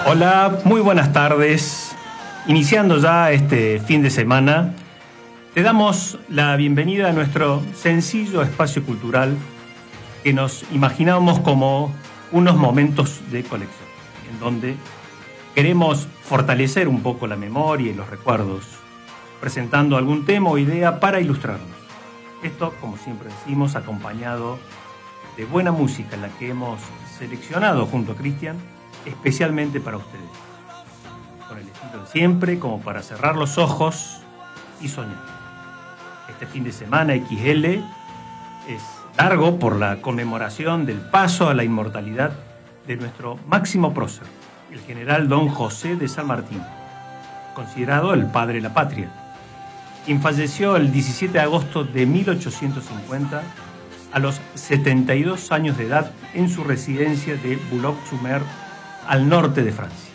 Hola, muy buenas tardes. Iniciando ya este fin de semana, te damos la bienvenida a nuestro sencillo espacio cultural que nos imaginamos como unos momentos de conexión, en donde queremos fortalecer un poco la memoria y los recuerdos, presentando algún tema o idea para ilustrarnos. Esto, como siempre decimos, acompañado de buena música, en la que hemos seleccionado junto a Cristian especialmente para ustedes, con el estilo de siempre, como para cerrar los ojos y soñar. Este fin de semana XL es largo por la conmemoración del paso a la inmortalidad de nuestro máximo prócer, el general Don José de San Martín, considerado el padre de la patria, quien falleció el 17 de agosto de 1850 a los 72 años de edad en su residencia de Boulogne-sur-Mer, al norte de Francia.